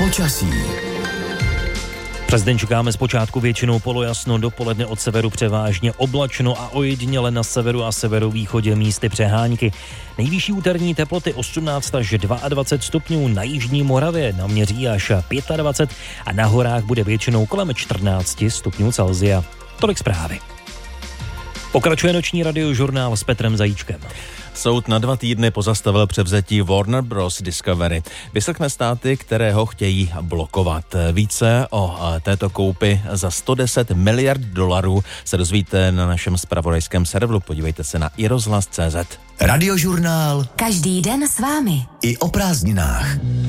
Počasí. Přes den čekáme zpočátku většinou polojasno, dopoledne od severu převážně oblačno a ojediněle na severu a severovýchodě místy přehánky. Nejvyšší úterní teploty 18 až 22 stupňů, na jižní Moravě naměří až 25 a na horách bude většinou kolem 14 stupňů Celsia. Tolik zprávy. Pokračuje noční radiožurnál s Petrem Zajíčkem. Soud na 2 týdny pozastavil převzetí Warner Bros. Discovery. Vyslechme státy, které ho chtějí blokovat. Více o této koupi za $110 miliard se dozvíte na našem zpravodajském serveru. Podívejte se na iRozhlas.cz. Radiožurnál. Každý den s vámi. I o prázdninách.